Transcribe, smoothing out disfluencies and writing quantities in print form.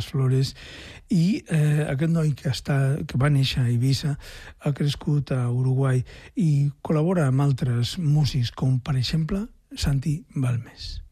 les Flores, i aquest noi que va néixer a Eivissa ha crescut a Uruguai i col·labora amb altres músics, com per exemple Santi Balmes.